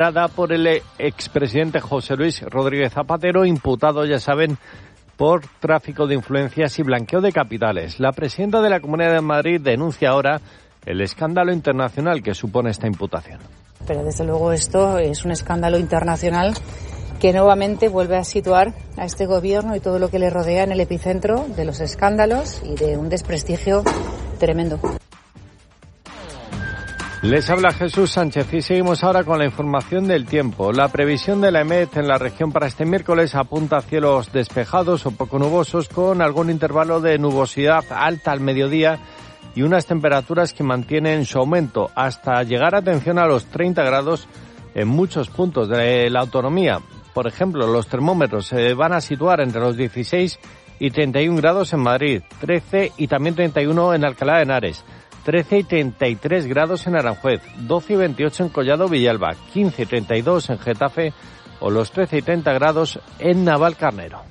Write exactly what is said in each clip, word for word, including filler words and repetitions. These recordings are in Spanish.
por el expresidente José Luis Rodríguez Zapatero, imputado, ya saben, por tráfico de influencias y blanqueo de capitales. La presidenta de la Comunidad de Madrid denuncia ahora el escándalo internacional que supone esta imputación. Pero desde luego esto es un escándalo internacional que nuevamente vuelve a situar a este gobierno y todo lo que le rodea en el epicentro de los escándalos y de un desprestigio tremendo. Les habla Jesús Sánchez y seguimos ahora con la información del tiempo. La previsión de la EMET en la región para este miércoles apunta a cielos despejados o poco nubosos con algún intervalo de nubosidad alta al mediodía y unas temperaturas que mantienen su aumento hasta llegar, atención, a los treinta grados en muchos puntos de la autonomía. Por ejemplo, los termómetros se van a situar entre los dieciséis y treinta y un grados en Madrid, trece y también treinta y uno en Alcalá de Henares, trece y treinta y tres grados en Aranjuez, doce y veintiocho en Collado Villalba, quince y treinta y dos en Getafe o los trece y treinta grados en Navalcarnero.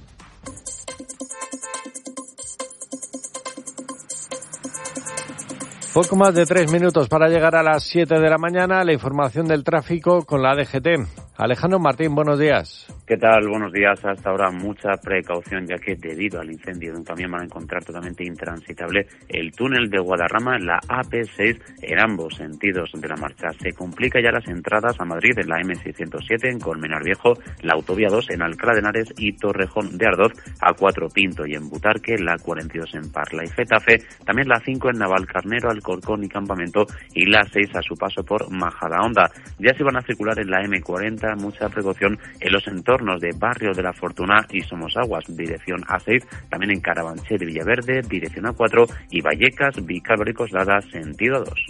Poco más de tres minutos para llegar a las siete de la mañana. La información del tráfico con la A D G T. Alejandro Martín, buenos días. ¿Qué tal? Buenos días. Hasta ahora mucha precaución, ya que debido al incendio de un camión van a encontrar totalmente intransitable el túnel de Guadarrama, la A P seis, en ambos sentidos de la marcha. Se complica ya las entradas a Madrid en la M seiscientos siete, en Colmenar Viejo, la autovía dos en Alcalá de Henares y Torrejón de Ardoz, A cuatro Pinto y en Butarque, la cuarenta y dos en Parla y Getafe, también la cinco en Navalcarnero, Alcorcón y Campamento y la seis a su paso por Majadahonda. Ya se van a circular en la M cuarenta, mucha precaución en los entornos de Barrio de la Fortuna y Somosaguas, dirección A seis, también en Carabanchel y Villaverde, dirección A cuatro y Vallecas, Vicálvaro y Coslada, sentido dos.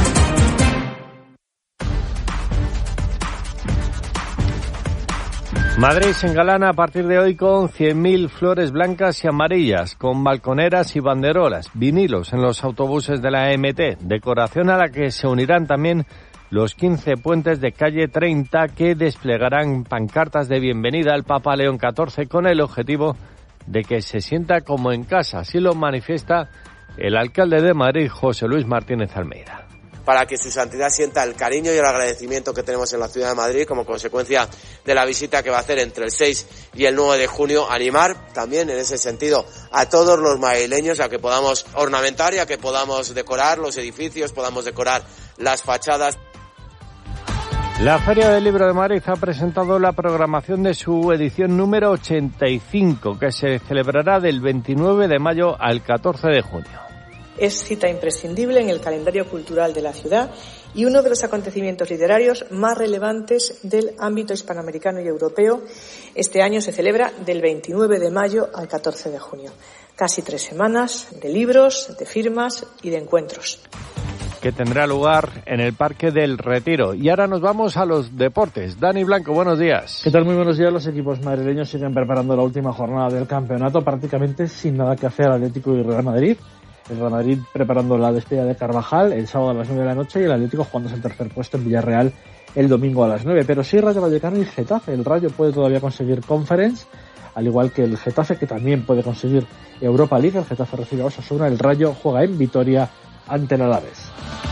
Madrid se engalana a partir de hoy con cien mil flores blancas y amarillas, con balconeras y banderolas, vinilos en los autobuses de la E M T, decoración a la que se unirán también los quince puentes de calle treinta que desplegarán pancartas de bienvenida al Papa León catorce con el objetivo de que se sienta como en casa. Así lo manifiesta el alcalde de Madrid, José Luis Martínez Almeida. Para que su santidad sienta el cariño y el agradecimiento que tenemos en la ciudad de Madrid como consecuencia de la visita que va a hacer entre el seis y el nueve de junio, animar también en ese sentido a todos los madrileños a que podamos ornamentar y a que podamos decorar los edificios, podamos decorar las fachadas. La Feria del Libro de Madrid ha presentado la programación de su edición número ochenta y cinco, que se celebrará del veintinueve de mayo al catorce de junio. Es cita imprescindible en el calendario cultural de la ciudad y uno de los acontecimientos literarios más relevantes del ámbito hispanoamericano y europeo. Este año se celebra del veintinueve de mayo al catorce de junio. Casi tres semanas de libros, de firmas y de encuentros, que tendrá lugar en el Parque del Retiro. Y ahora nos vamos a los deportes. Dani Blanco, buenos días. ¿Qué tal? Muy buenos días. Los equipos madrileños siguen preparando la última jornada del campeonato, prácticamente sin nada que hacer Atlético y Real Madrid. El Real Madrid preparando la despedida de Carvajal el sábado a las nueve de la noche y el Atlético jugándose el tercer puesto en Villarreal el domingo a las nueve. Pero sí Rayo Vallecano y Getafe. El Rayo puede todavía conseguir Conference, al igual que el Getafe, que también puede conseguir Europa League. El Getafe recibe a Osasuna. El Rayo juega en Vitoria ante el Alavés.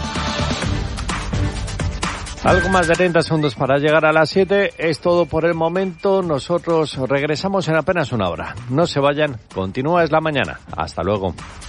Algo más de treinta segundos para llegar a las siete. Es todo por el momento. Nosotros regresamos en apenas una hora. No se vayan. Continúa Es la Mañana. Hasta luego.